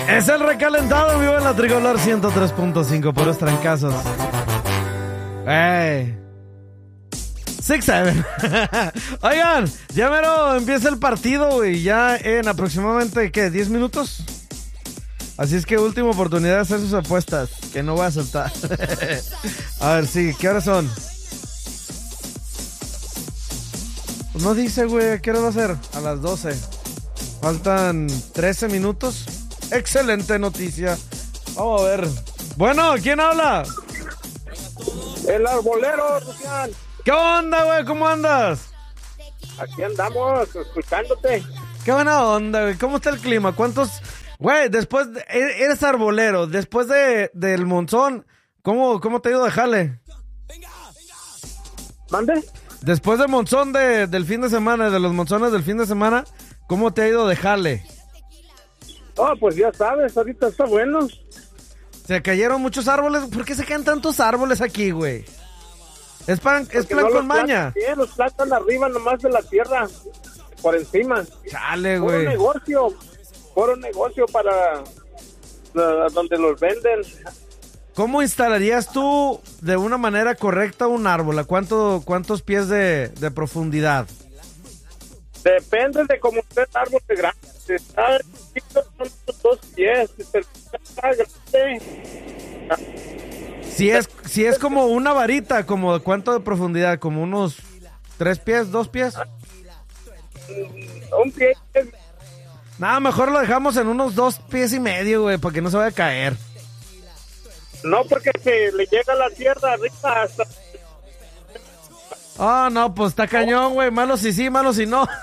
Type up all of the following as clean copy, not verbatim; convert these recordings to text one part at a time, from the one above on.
Es el recalentado, vivo en la Tricolor 103.5 por los trancazos. ¡Ey! 6-7. Oigan, ya mero empieza el partido, güey. Ya en aproximadamente, ¿qué? ¿10 minutos? Así es que última oportunidad de hacer sus apuestas, que no voy a soltar. A ver, sí, ¿qué horas son? Pues no dice, güey, ¿qué hora va a ser? A las 12. Faltan 13 minutos. Excelente noticia. Vamos a ver. Bueno, ¿quién habla? El arbolero, Lucián. ¿Qué onda, güey? ¿Cómo andas? Aquí andamos, escuchándote. Qué buena onda, güey. ¿Cómo está el clima? ¿Cuántos? Güey, eres arbolero. Después del monzón, ¿cómo te ha ido de jale? ¿Mande? Después del monzón del fin de semana, de los monzones del fin de semana, ¿cómo te ha ido de jale? Oh, pues ya sabes, ahorita está bueno. Se cayeron muchos árboles. ¿Por qué se caen tantos árboles aquí, güey? Es plan no con maña. Sí, los plantan arriba nomás de la tierra, por encima. Chale, güey. Puro negocio para donde los venden. ¿Cómo instalarías tú de una manera correcta un árbol? ¿A cuántos pies de profundidad? Depende de cómo esté el árbol de grande. Si está chiquito, son 2 pies. Si está grande... Si es como una varita, como ¿cuánto de profundidad? ¿Como unos 3 pies, 2 pies? Un pie. Nada, mejor lo dejamos en unos 2 pies y medio, güey, para que no se vaya a caer. No, porque se le llega la tierra arriba hasta... Oh, no, pues está cañón, güey. Malo si sí, malo si no.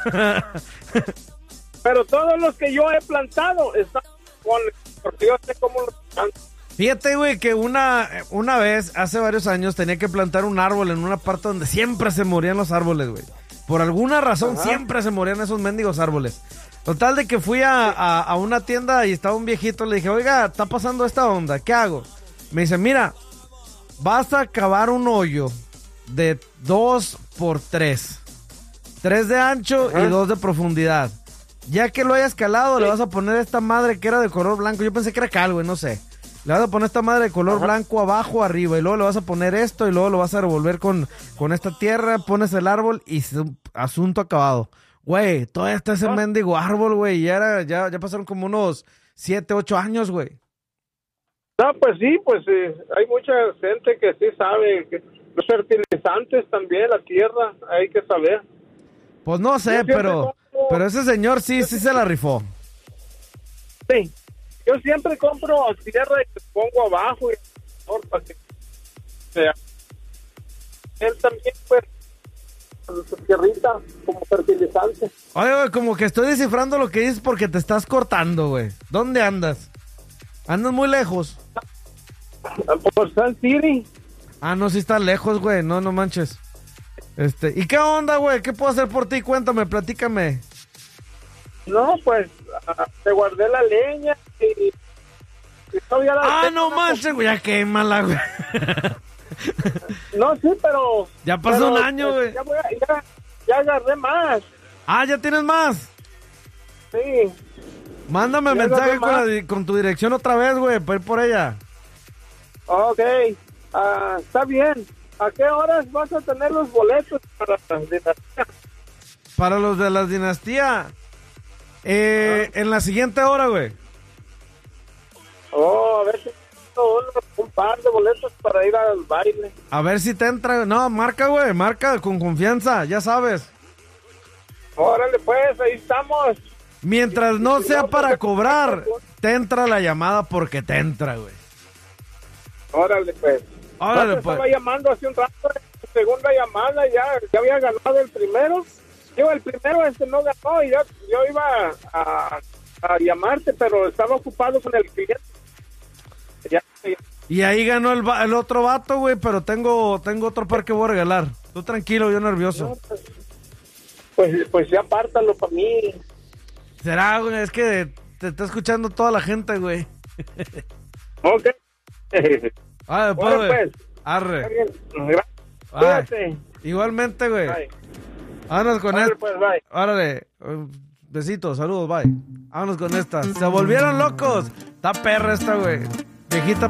Pero todos los que yo he plantado están con... Porque yo sé cómo los planto. Fíjate, güey, que una vez, hace varios años, tenía que plantar un árbol en una parte donde siempre se morían los árboles, güey. Por alguna razón, siempre se morían esos mendigos árboles. Total de que fui a una tienda y estaba un viejito, le dije, oiga, está pasando esta onda, ¿qué hago? Me dice, mira, vas a cavar un hoyo de 2 por 3. 3 de ancho y 2 de profundidad. Ya que lo hayas calado, le vas a poner esta madre que era de color blanco. Yo pensé que era cal, güey, no sé. Le vas a poner esta madre de color blanco abajo, arriba. Y luego le vas a poner esto y luego lo vas a revolver con esta tierra. Pones el árbol y asunto acabado. Güey, todavía está ese mendigo árbol, güey. Ya pasaron como unos 7, 8 años, güey. No, pues sí, hay mucha gente que sí sabe que los fertilizantes también, la tierra, hay que saber. Pues no sé, pero ese señor sí se la rifó. Sí, yo siempre compro tierra y te pongo abajo y para que sea. Él también, pues, su tierrita como fertilizante. Oye, güey, como que estoy descifrando lo que dices porque te estás cortando, güey. ¿Dónde andas? ¿Andas muy lejos? Por Sun City. Ah, no, sí está lejos, güey. No manches. ¿Y qué onda, güey? ¿Qué puedo hacer por ti? Cuéntame, platícame. No, pues, te guardé la leña y todavía la... no manches, güey, ya quémala, güey. No, sí, pero... Ya pasó un año, güey. Ya agarré más. Ah, ¿ya tienes más? Sí. Mándame mensaje con tu dirección otra vez, güey, para ir por ella. Ok, está bien. ¿A qué horas vas a tener los boletos para la dinastía? Para los de la dinastía. En la siguiente hora, güey. Oh, a ver si tengo un par de boletos para ir al baile. A ver si te entra. No, marca, güey, marca con confianza, ya sabes. Órale, pues, ahí estamos. Mientras no sea para cobrar, te entra la llamada porque te entra, güey. Órale, pues. Órale, pues. pues. Estaba llamando hace un rato, segunda llamada, ya había ganado el primero. El primero no ganó y yo iba a llamarte, pero estaba ocupado con el cliente. Ya. Y ahí ganó el otro vato, güey, pero tengo otro par que voy a regalar. Tú tranquilo, yo nervioso. No, pues ya apártalo para mí. Será, güey, es que te está escuchando toda la gente, güey. Ok. Bueno, pues. Arre. Cuídate. Igualmente, güey. Bye. Vámonos con esta. Pues, bye. Órale. Besitos, saludos, bye. Vámonos con esta. Se volvieron locos Está perra esta, güey. Viejita